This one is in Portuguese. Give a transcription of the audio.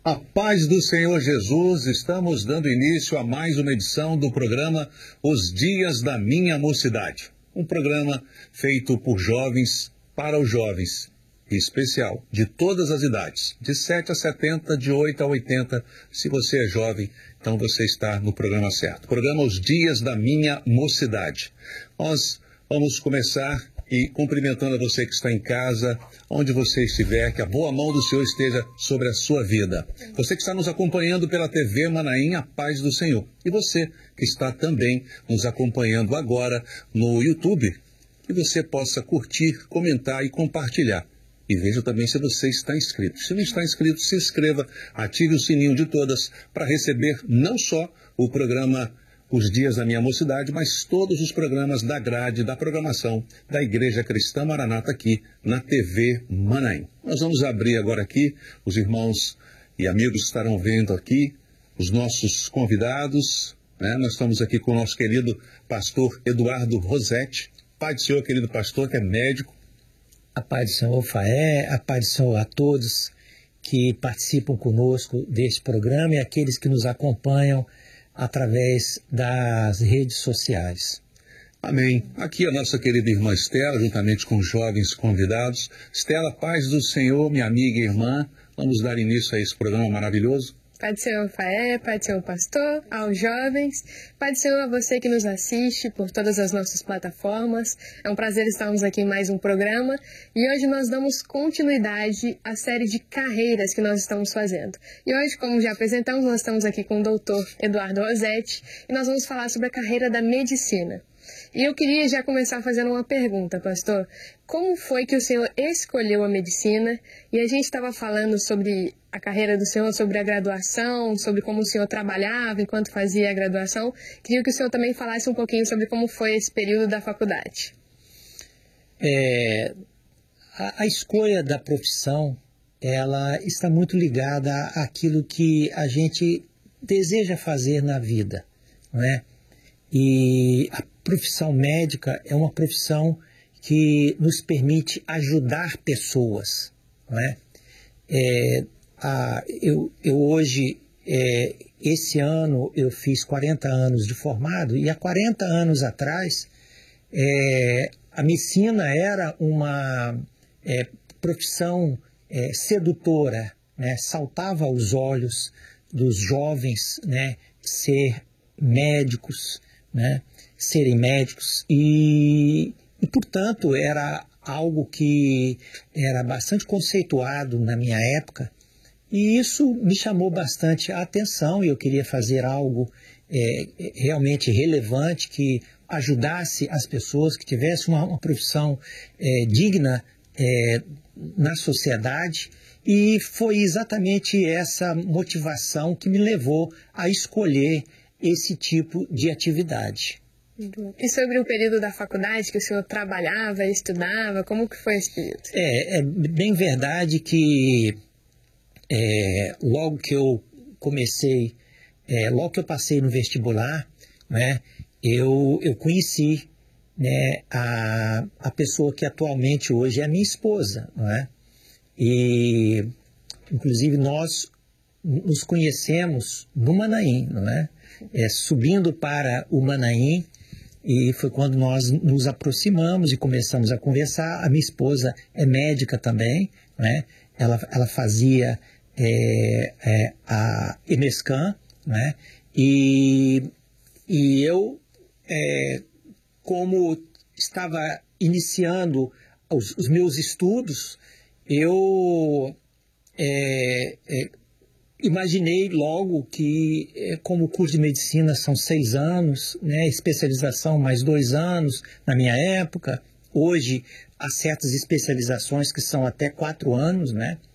A paz do Senhor Jesus, estamos dando início a mais uma edição do programa Os Dias da Minha Mocidade. Um programa feito por jovens para os jovens, especial, de todas as idades, de 7 a 70, de 8 a 80. Se você é jovem, então você está no programa certo. Programa Os Dias da Minha Mocidade. Nós vamos começar e cumprimentando a você que está em casa, onde você estiver, que a boa mão do Senhor esteja sobre a sua vida. Você que está nos acompanhando pela TV Manaim, a paz do Senhor. E você que está também nos acompanhando agora no YouTube, que você possa curtir, comentar e compartilhar. E veja também se você está inscrito. Se não está inscrito, se inscreva, ative o sininho de todas para receber não só o programa Os Dias da Minha Mocidade, mas todos os programas da grade, da programação da Igreja Cristã Maranata aqui na TV Manaim. Nós vamos abrir agora aqui, os irmãos e amigos estarão vendo aqui, os nossos convidados, né? Nós estamos aqui com o nosso querido pastor Eduardo Rossetti. Pai do Senhor, querido pastor, que é médico. A paz do Senhor, Faé, a paz do Senhor a todos que participam conosco deste programa e aqueles que nos acompanham através das redes sociais. Amém. Aqui a nossa querida irmã Estela, juntamente com os jovens convidados. Estela, paz do Senhor, minha amiga e irmã. Vamos dar início a esse programa maravilhoso. Pai do Senhor, Faé, Pai do Senhor, pastor, aos jovens, Pai do Senhor, a você que nos assiste por todas as nossas plataformas. É um prazer estarmos aqui em mais um programa e hoje nós damos continuidade à série de carreiras que nós estamos fazendo. E hoje, como já apresentamos, nós estamos aqui com o doutor Eduardo Rossetti e nós vamos falar sobre a carreira da medicina. E eu queria já começar fazendo uma pergunta, pastor. Como foi que o senhor escolheu a medicina? E a gente estava falando sobre a carreira do senhor, sobre a graduação, sobre como o senhor trabalhava enquanto fazia a graduação. Queria que o senhor também falasse um pouquinho sobre como foi esse período da faculdade. A escolha da profissão, ela está muito ligada àquilo que a gente deseja fazer na vida, não é? E a profissão médica é uma profissão que nos permite ajudar pessoas, não é? Eu hoje, esse ano, eu fiz 40 anos de formado e há 40 anos atrás, a medicina era uma profissão sedutora, né? Saltava aos olhos dos jovens, né? Serem médicos e, portanto, era algo que era bastante conceituado na minha época e isso me chamou bastante a atenção e eu queria fazer algo realmente relevante que ajudasse as pessoas, que tivesse uma profissão digna na sociedade e foi exatamente essa motivação que me levou a escolher esse tipo de atividade. E sobre o período da faculdade que o senhor trabalhava, estudava, como que foi esse período? É bem verdade que logo que eu comecei, logo que eu passei no vestibular, né, eu conheci, né, a pessoa que atualmente hoje é a minha esposa, não é? E, inclusive, nós nos conhecemos no Manaim, não é? Subindo para o Manaim, e foi quando nós nos aproximamos e começamos a conversar. A minha esposa é médica também, né? Ela fazia a EMESCAN, né? E eu, como estava iniciando os meus estudos, eu imaginei logo que, como o curso de medicina são 6 anos, né, especialização mais 2 anos na minha época, hoje há certas especializações que são até 4 anos, né,